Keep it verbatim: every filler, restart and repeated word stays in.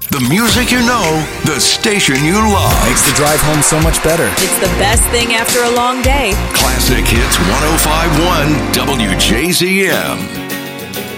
The music you know, the station you love. Makes the drive home so much better. It's the best thing after a long day. Classic Hits one oh five point one W J Z M.